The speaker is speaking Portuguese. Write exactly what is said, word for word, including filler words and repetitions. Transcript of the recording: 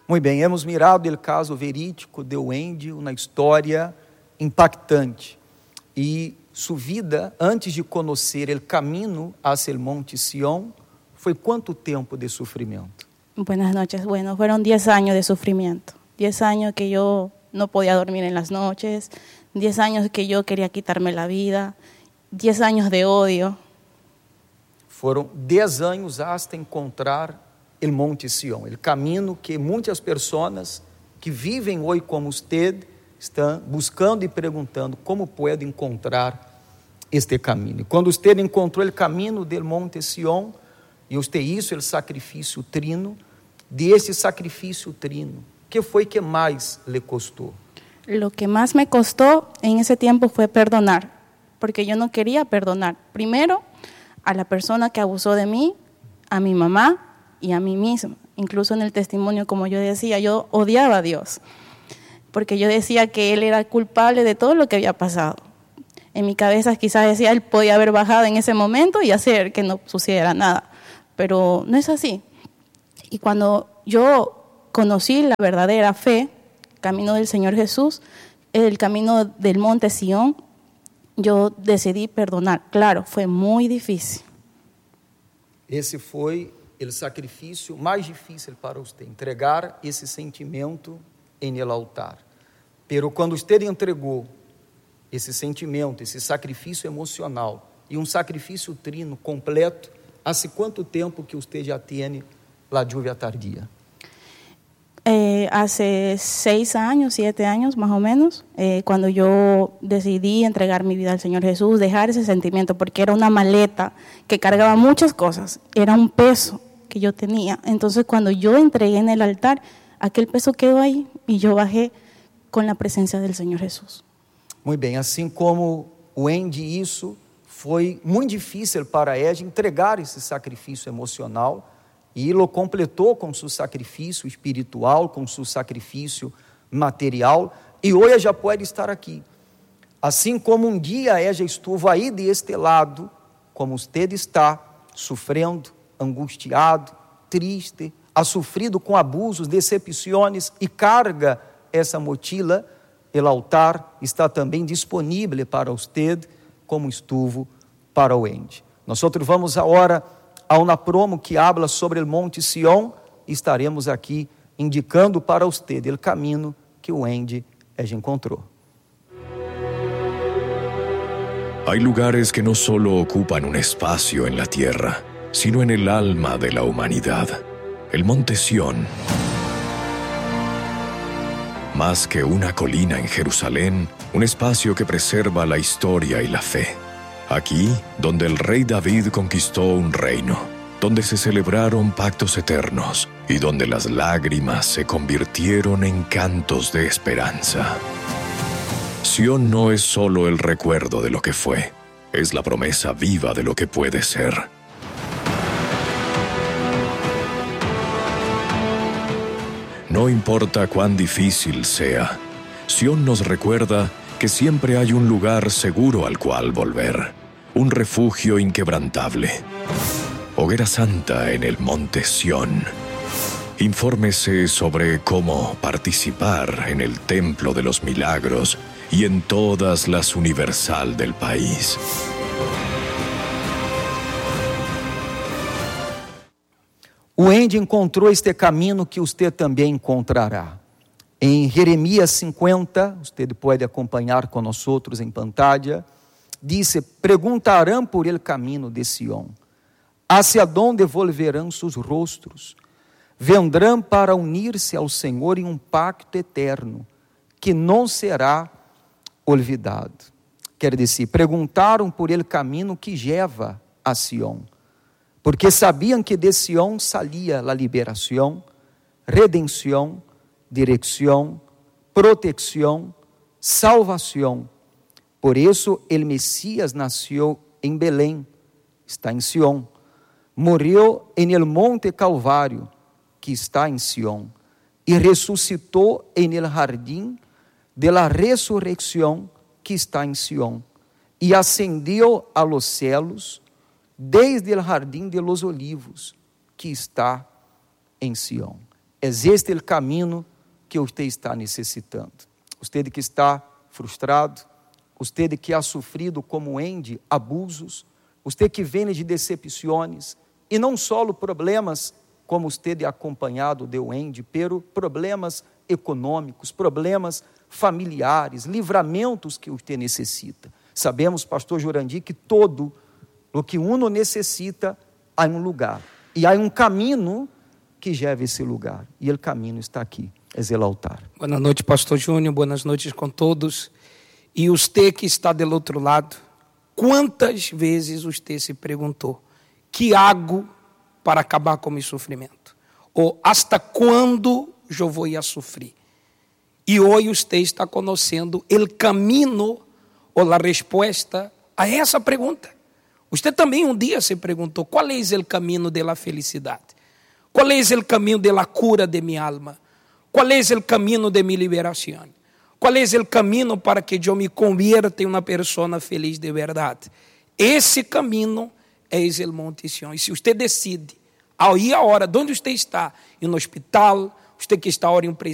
Muito bem, hemos mirado o caso verídico de Wendy, uma história impactante. E sua vida, antes de conhecer o caminho hacia o Monte Sión, foi quanto tempo de sofrimento? Buenas noches. Bueno, fueron diez años de sufrimiento. diez años que yo no podía dormir en las noches. diez años que yo quería quitarme la vida. diez años de odio. Foram dez anos hasta encontrar o Monte Sión, o caminho que muitas pessoas que vivem hoje como usted estão buscando e perguntando como pode encontrar este caminho. Quando usted encontrou o caminho do Monte Sión e usted hizo o sacrifício trino, desse sacrifício trino, que foi que mais lhe custou? Lo que más me costó en ese tiempo fue perdonar, porque yo no quería perdonar. Primero, a la persona que abusó de mí, a mi mamá y a mí misma. Incluso en el testimonio, como yo decía, yo odiaba a Dios, porque yo decía que Él era culpable de todo lo que había pasado. En mi cabeza quizás decía, Él podía haber bajado en ese momento y hacer que no sucediera nada, pero no es así. Y cuando yo conocí la verdadera fe, camino del Señor Jesús, el camino del Monte Sión, yo decidí perdonar. Claro, fue muy difícil. Esse foi o sacrifício mais difícil para você, entregar esse sentimento em el altar. Pero quando você entregou esse sentimento, esse sacrifício emocional e um sacrifício trino completo, há quanto tempo que você já tem la lluvia tardía? Eh, hace seis años, siete años más o menos, eh, cuando yo decidí entregar mi vida al Señor Jesús, dejar ese sentimiento, porque era una maleta que cargaba muchas cosas, era un peso que yo tenía. Entonces cuando yo entregué en el altar, aquel peso quedó ahí y yo bajé con la presencia del Señor Jesús. Muy bem, assim como Wendy, isso foi muito difícil para ela entregar esse sacrifício emocional, e lo completou com seu sacrifício espiritual, com seu sacrifício material, e hoje já pode estar aqui. Assim como um dia ela estuvo aí deste lado, como usted está, sofrendo, angustiado, triste, ha sofrido com abusos, decepções e carga essa mochila, o altar está também disponível para usted, como estuvo para o Wendy. Nós vamos agora a uma promo que habla sobre o Monte Sión e estaremos aqui indicando para usted o caminho que o Wendy já encontrou. Hay lugares que no solo ocupan un espacio en la tierra, sino en el alma de la humanidad. El Monte Sión, más que una colina en Jerusalén, un espacio que preserva la historia y la fe. Aquí, donde el rey David conquistó un reino, donde se celebraron pactos eternos y donde las lágrimas se convirtieron en cantos de esperanza. Sión no es solo el recuerdo de lo que fue, es la promesa viva de lo que puede ser. No importa cuán difícil sea, Sión nos recuerda que siempre hay un lugar seguro al cual volver, un refugio inquebrantable. Hoguera Santa en el Monte Sión. Infórmese sobre cómo participar en el Templo de los Milagros y en todas las Universal del país. O Wendy encontrou este caminho que você também encontrará. Em Jeremias cinquenta, você pode acompanhar com nós outros em pantalla, diz: perguntarão por el caminho de Sión, hacia donde volverão seus rostros, vendrão para unir-se ao Senhor em um pacto eterno, que não será olvidado. Quer dizer, perguntaram por el caminho que leva a Sión, porque sabiam que de Sión salia a liberação, redenção, direção, proteção, salvação. Por isso, el Messias nasceu em Belém, está em Sión. Morreu em el Monte Calvário, que está em Sión. E ressuscitou em el Jardim de la Resurrección, que está em Sión. E ascendeu a los cielos, desde el Jardim de los Olivos, que está em Sión. É este o caminho que você está necessitando. Você que está frustrado, você que ha sofrido como ende abusos, você que vem de decepções, e não só problemas, como você de acompanhado de ende, pero problemas econômicos, problemas familiares, livramentos que você necessita. Sabemos, pastor Jurandir, que todo o que uno necessita, há um lugar, e há um caminho que leva esse lugar, e o caminho está aqui, é o altar. Boa noite, pastor Júnior, boas noites com todos. E você que está do outro lado, quantas vezes você se perguntou, que hago para acabar com o meu sofrimento? Ou hasta quando eu vou a sofrer? E hoje você está conhecendo o caminho ou a resposta a essa pergunta. Você também um dia se perguntou, qual é o caminho da felicidade? Qual é o caminho da cura de minha alma? Qual é o caminho de minha liberação? Qual é o caminho para que eu me convierta em uma pessoa feliz de verdade? Esse caminho é o Monte Sião. E se você decide, aí a hora, onde você está, em um hospital, você que está agora em um